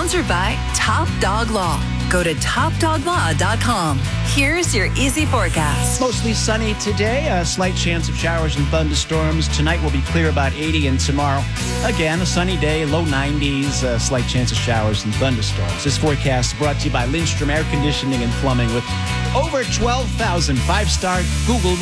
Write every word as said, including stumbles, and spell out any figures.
Sponsored by Top Dog Law. Go to top dog law dot com. Here's your easy forecast. Mostly sunny today. A slight chance of showers and thunderstorms. Tonight will be clear, about eighty, and tomorrow, again, a sunny day, low nineties. A slight chance of showers and thunderstorms. This forecast is brought to you by Lindstrom Air Conditioning and Plumbing with over twelve thousand five-star Google